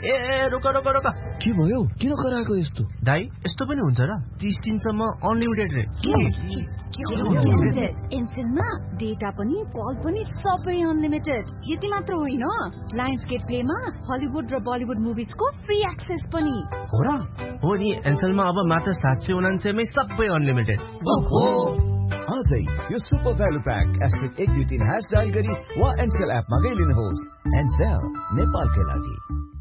ए रोक रोक रोक, के भयो? किन कराएको यस्तो? दाइ यस्तो पनि हुन्छ र? 30 दिनसम्म अनलिमिटेड रे। एनसेलमा डेटा पनि कल पनि सबै अनलिमिटेड। यति मात्र होइन, लायन्सगेट प्लेमा हलिउड र बलिउड मुभिजको फ्री एक्सेस पनि हो र? हो नि, एनसेलमा अब मात्र 799 मै सबै अनलिमिटेड। आजै यो सुपर भ्यालु प्याक *123# डायल गरी वा एनसेल एपमा गई लिनुहोस्। एनसेल नेपालकै लागि।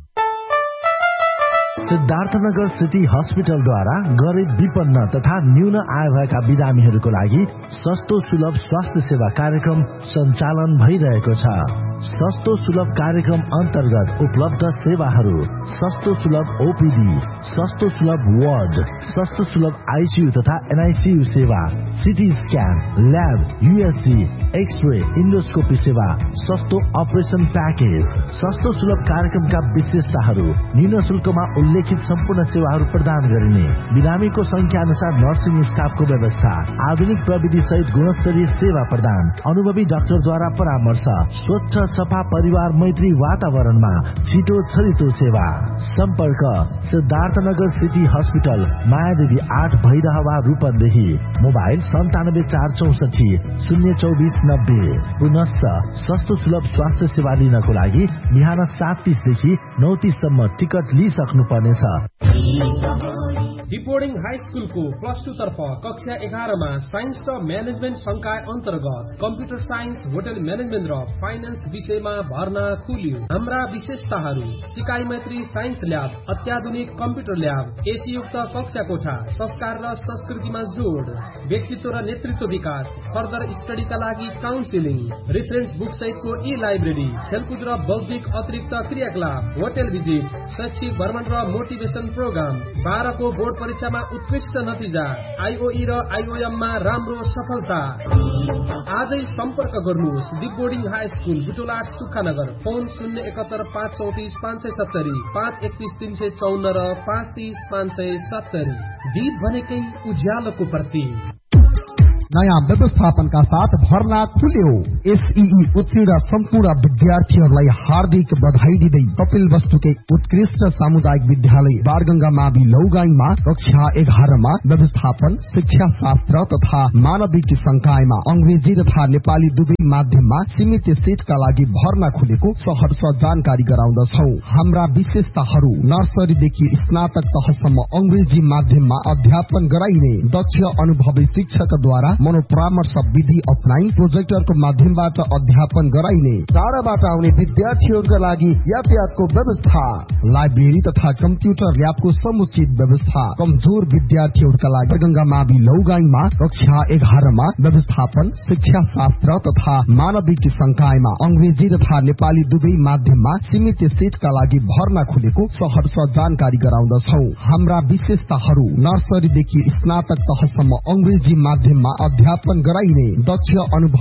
सिद्धार्थनगर सिटी हस्पिटलद्वारा गरिब विपन्न तथा न्यून आय भएका बिरामीहरूको लागि सस्तो सुलभ स्वास्थ्य सेवा कार्यक्रम सञ्चालन भइरहेको छ। सस्तो सुलभ कार्यक्रम अन्तर्गत उपलब्ध सेवाहरू: सस्तो सुलभ ओपीडी, सस्तो सुलभ वार्ड, सस्तो सुलभ आईसीयू तथा एनआईसीयू सेवा, CT scan, lab, USG, x-ray, endoscopy सेवा, सस्तो अपरेसन प्याकेज। सस्तो सुलभ कार्यक्रमका विशेषताहरू: न्यून शुल्कमा उल्लेखित सम्पूर्ण सेवाहरू प्रदान गरिने, बिरामीको संख्या अनुसार नर्सिङ स्टाफको व्यवस्था, आधुनिक प्रविधि सहित गुणस्तरीय सेवा प्रदान, अनुभवी डाक्टरद्वारा परामर्श, स्वच्छ सफा परिवार मैत्री वातावरणमा छिटो छरितो सेवा। सम्पर्क: Siddharthnagar city hospital, Mayadevi 8 Bhairahawa Rupandehi. Mobile 97464 02490। पुनश्च सस्तो सुलभ स्वास्थ्य सेवा लिनको लागि बिहान 7:30 देखि 9:30 सम्म टिकट लिइसक्नु पर्नेछ। डिपोर्डिङ हाई स्कुलको +2 तर्फ कक्षा 11 मा साइन्स र म्यानेजमेन्ट संकाय अन्तर्गत कम्प्युटर साइन्स, होटल म्यानेजमेन्ट र फाइनान्स विषयमा भर्ना खुल्यो। हाम्रा विशेषताहरू: सिकाइ मैत्री साइन्स ल्याब, अत्याधुनिक कम्प्युटर ल्याब, एसीयुक्त कक्षा कोठा, संस्कार र संस्कृतिमा जोड, व्यक्तित्व र नेतृत्व विकास, फर्दर स्टडीका लागि काउन्सिलिङ, रेफरेन्स बुक सहितको ई-लाइब्रेरी, खेलकुद र बौद्धिक अतिरिक्त क्रियाकलाप, होटल भिजिट, शैक्षिक भ्रमण र मोटिभेसन प्रोग्राम। 12 को बोर्ड परीक्षामा उत्कृष्ट नतिजा, आईओई र आईओएम मा राम्रो सफलता। आजै सम्पर्क गर्नुहोस्। डिपोर्डिङ हाई स्कुल, बुटोलाट, सुक्खानगर। फोन 071 534 570, 531 354 र 530 570। दीप भनेकै उज्यालोको प्रतीक। नयाँ व्यवस्थापनका साथ भर्ना खुल्यो। एसईई उत्तीर्ण सम्पूर्ण विद्यार्थीहरूलाई हार्दिक बधाई दिँदै कपिल वस्तुकै उत्कृष्ट सामुदायिक विद्यालय बारगंगा मावि लौगाईमा कक्षा 11 मा व्यवस्थापन, शिक्षा शास्त्र तथा मानविक संकायमा अंग्रेजी तथा नेपाली दुवै माध्यममा सीमित सीटका लागि भर्ना खुलेको सहर्ष जानकारी गराउँदछौ। हाम्रा विशेषताहरू: नर्सरीदेखि स्नातक तहसम्म अंग्रेजी माध्यममा अध्यापन गराइने, दक्ष अनुभवी शिक्षकद्वारा मनोपरामर्श विधि अपनाई प्रोजेक्टरको माध्यमबाट अध्यापन गराइने, टाढाबाट आउने विद्यार्थीहरूका लागि यातायातको व्यवस्था, लाइब्रेरी तथा कम्प्युटर ल्याबको समुचित व्यवस्था। कमजोर विद्यार्थीहरूका लागि गंगा मावि लौगाईमा कक्षा 11 मा व्यवस्थापन, शिक्षा शास्त्र तथा मानविक संकायमा अंग्रेजी तथा नेपाली दुवै माध्यममा सीमित सीटका लागि भर्ना खुलेको सहर्ष जानकारी गराउँदछौ। हाम्रा विशेषताहरू: नर्सरीदेखि स्नातक तहसम्म अंग्रेजी माध्यममा अध्यापन गराइने, दक्ष अनुभव